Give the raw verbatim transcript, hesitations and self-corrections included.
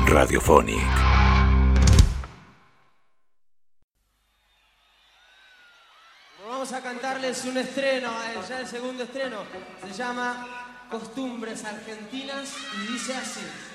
Radiophonic. Vamos a cantarles un estreno, ya el segundo estreno. Se llama Costumbres Argentinas y dice así.